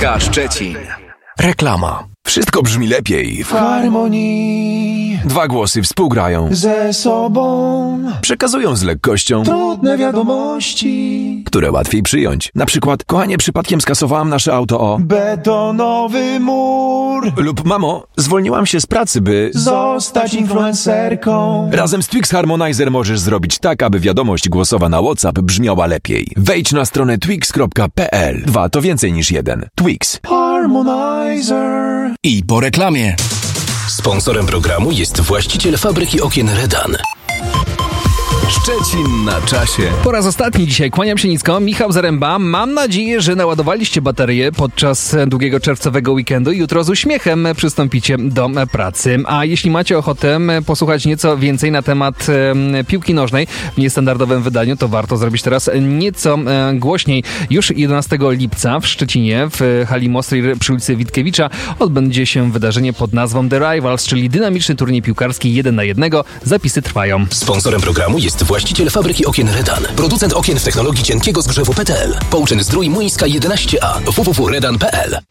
PKK Szczecin. Reklama. Wszystko brzmi lepiej w harmonii. Dwa głosy współgrają ze sobą, przekazują z lekkością trudne wiadomości, które łatwiej przyjąć. Na przykład, kochanie, przypadkiem skasowałam nasze auto o betonowy mur. Lub mamo, zwolniłam się z pracy, by zostać influencerką. Razem z Twix Harmonizer możesz zrobić tak, aby wiadomość głosowa na WhatsApp brzmiała lepiej. Wejdź na stronę twix.pl. 2 to więcej niż 1. Twix Harmonizer. I po reklamie. Sponsorem programu jest właściciel fabryki okien Redan. Szczecin na czasie. Po raz ostatni dzisiaj kłaniam się nisko, Michał Zaręba. Mam nadzieję, że naładowaliście baterie podczas długiego czerwcowego weekendu i jutro z uśmiechem przystąpicie do pracy. A jeśli macie ochotę posłuchać nieco więcej na temat piłki nożnej w niestandardowym wydaniu, to warto zrobić teraz nieco głośniej. Już 11 lipca w Szczecinie w hali Mostrir przy ulicy Witkiewicza odbędzie się wydarzenie pod nazwą The Rivals, czyli dynamiczny turniej piłkarski 1 na 1. Zapisy trwają. Sponsorem programu jest właściciel fabryki okien Redan. Producent okien w technologii cienkiego zgrzewu PTL. Połczyn Zdrój Młyńska 11A. www.redan.pl